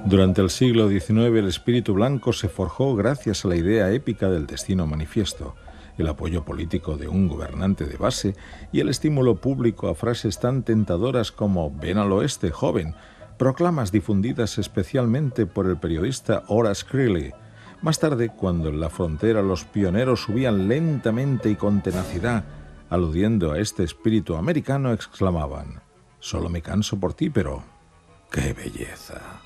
Durante el siglo XIX el espíritu blanco se forjó gracias a la idea épica del destino manifiesto, el apoyo político de un gobernante de base y el estímulo público a frases tan tentadoras como «Ven al oeste, joven», proclamas difundidas especialmente por el periodista Horace Greeley. Más tarde, cuando en la frontera los pioneros subían lentamente y con tenacidad, aludiendo a este espíritu americano, exclamaban: «Solo me canso por ti, pero ¡qué belleza!».